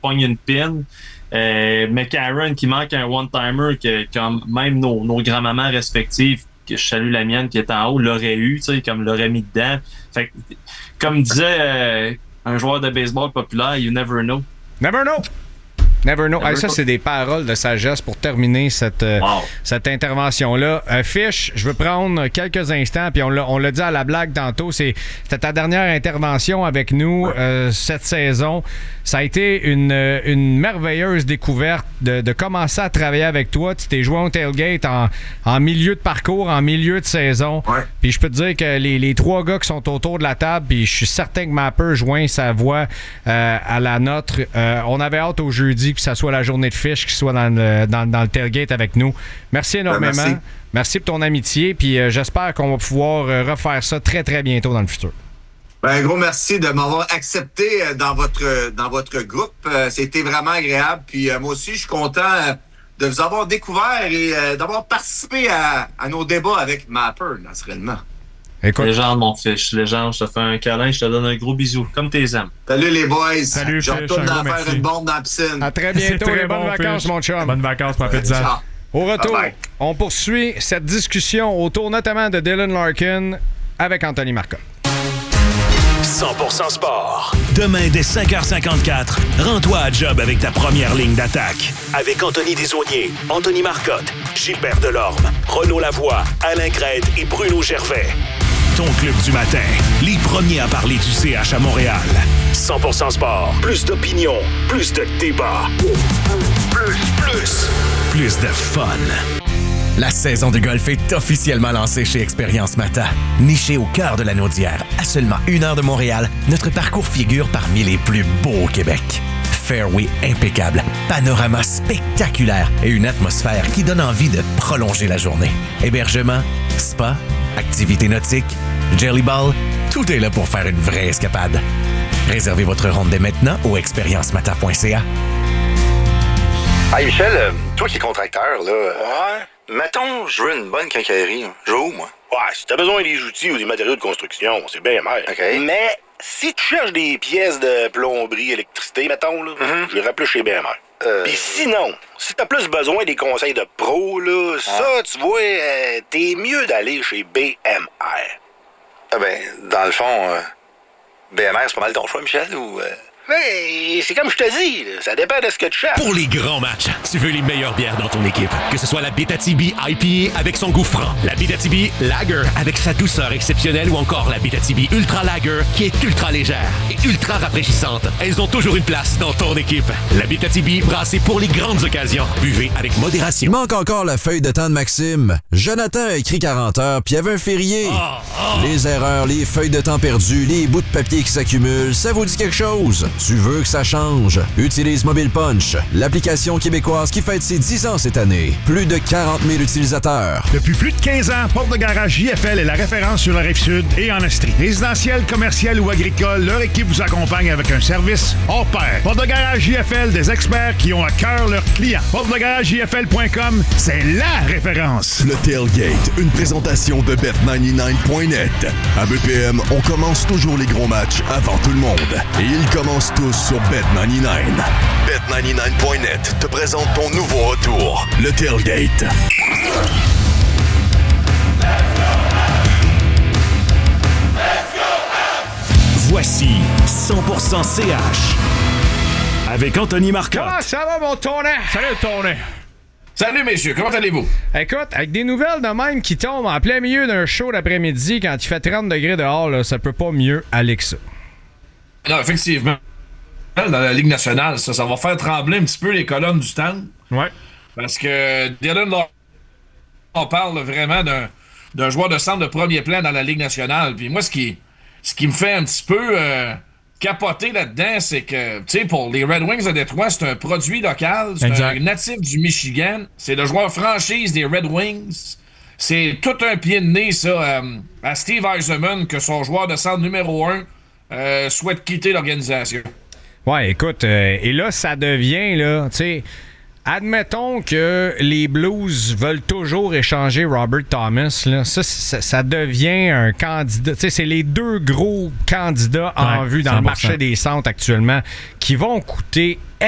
pogne une pin. McCarron qui manque un one-timer que comme même nos grands-mamans respectives, que je salue la mienne qui est en haut, l'aurait eu, tu sais, comme l'aurait mis dedans. Fait que, comme disait un joueur de baseball populaire, you never know. Never know! Never know. Ça, c'est des paroles de sagesse pour terminer cette intervention-là. Fish, je veux prendre quelques instants, puis on l'a dit à la blague tantôt, c'était ta dernière intervention avec nous cette saison. Ça a été une merveilleuse découverte de commencer à travailler avec toi. Tu t'es joué au tailgate en milieu de parcours, en milieu de saison. Ouais. Puis je peux te dire que les trois gars qui sont autour de la table, puis je suis certain que Mapper joint sa voix à la nôtre. On avait hâte au jeudi que ça soit la journée de Fish qui soit dans le tailgate avec nous. Merci énormément. Merci pour ton amitié. Puis j'espère qu'on va pouvoir refaire ça très, très bientôt dans le futur. Un gros merci de m'avoir accepté dans votre groupe. C'était vraiment agréable. Puis moi aussi, je suis content de vous avoir découvert et d'avoir participé à nos débats avec Mapper, naturellement. Écoute. Légende, mon Fish. Légende, je te fais un câlin, je te donne un gros bisou, comme tes aimes. Salut les boys. Salut, je retourne faire une bombe dans la piscine. À très bientôt. Très bonnes vacances, mon chum. Bonnes vacances, ma petite Zan. Au retour, bye bye. On poursuit cette discussion autour notamment de Dylan Larkin avec Anthony Marcotte. 100% sport. Demain, dès 5h54, rends-toi à job avec ta première ligne d'attaque. Avec Anthony Desaulniers, Anthony Marcotte, Gilbert Delorme, Renaud Lavoie, Alain Crête et Bruno Gervais. Ton club du matin. Les premiers à parler du CH à Montréal. 100% sport. Plus d'opinion. Plus de débat. Plus de fun. La saison de golf est officiellement lancée chez Expérience Mata. Niché au cœur de la Naudière, à seulement 1 heure de Montréal, notre parcours figure parmi les plus beaux au Québec. Fairway impeccable, panorama spectaculaire et une atmosphère qui donne envie de prolonger la journée. Hébergement, spa, activités nautiques, Jellyball, tout est là pour faire une vraie escapade. Réservez votre ronde dès maintenant au expériencemata.ca. Hey Michel, toi qui es contracteur, là. Ouais. Mettons, je veux une bonne quincaillerie. Je veux où, moi? Ouais, si t'as besoin des outils ou des matériaux de construction, c'est bien mal. OK. Mais si tu cherches des pièces de plomberie, électricité, mettons, là, je vais rappeler chez BMR. Puis sinon, si t'as plus besoin des conseils de pro, là, ça, tu vois, t'es mieux d'aller chez BMR. Ah ben, dans le fond, BMR, c'est pas mal ton choix, Michel, ou... Mais c'est comme je te dis, là, ça dépend de ce que tu cherches. Pour les grands matchs, tu veux les meilleures bières dans ton équipe. Que ce soit la Abitibi IPA avec son goût franc, la Abitibi Lager avec sa douceur exceptionnelle ou encore la Abitibi Ultra Lager qui est ultra légère et ultra rafraîchissante. Elles ont toujours une place dans ton équipe. La Abitibi brassée pour les grandes occasions. Buvez avec modération. Il manque encore la feuille de temps de Maxime. Jonathan a écrit 40 heures, puis il y avait un férié. Les erreurs, les feuilles de temps perdues, les bouts de papier qui s'accumulent, ça vous dit quelque chose? Tu veux que ça change? Utilise Mobile Punch, l'application québécoise qui fête ses 10 ans cette année. Plus de 40 000 utilisateurs. Depuis plus de 15 ans, Porte de Garage JFL est la référence sur la Rive-Sud et en Estrie. Résidentiel, commercial ou agricole, leur équipe vous accompagne avec un service hors pair. Porte de Garage JFL, des experts qui ont à cœur leurs clients. PorteDeGarageJFL.com, c'est la référence. Le Tailgate, une présentation de Bet99.net. À BPM, on commence toujours les gros matchs avant tout le monde. Et ils commencent tous sur Bet99. Bet99.net te présente ton nouveau retour, le Tailgate. Voici 100% CH avec Anthony Marcotte. Comment ça va, mon tournant? Salut, Tony. Salut, messieurs. Comment allez-vous? Écoute, avec des nouvelles de même qui tombent en plein milieu d'un show d'après-midi quand il fait 30 degrés dehors, là, ça peut pas mieux aller que ça. Non, effectivement. Dans la Ligue nationale, ça va faire trembler un petit peu les colonnes du stand. Ouais. Parce que Dylan Larkin, on parle vraiment d'un joueur de centre de premier plan dans la Ligue nationale. Puis moi, ce qui me fait un petit peu capoter là-dedans, c'est que, tu sais, pour les Red Wings de Détroit, c'est un produit local, c'est un natif du Michigan, c'est le joueur franchise des Red Wings. C'est tout un pied de nez, ça, à Steve Yzerman, que son joueur de centre numéro 1 souhaite quitter l'organisation. Ouais, écoute, et là, ça devient, là, tu sais, admettons que les Blues veulent toujours échanger Robert Thomas, là, ça devient un candidat, tu sais, c'est les deux gros candidats en vue dans 100%. Le marché des centres actuellement qui vont coûter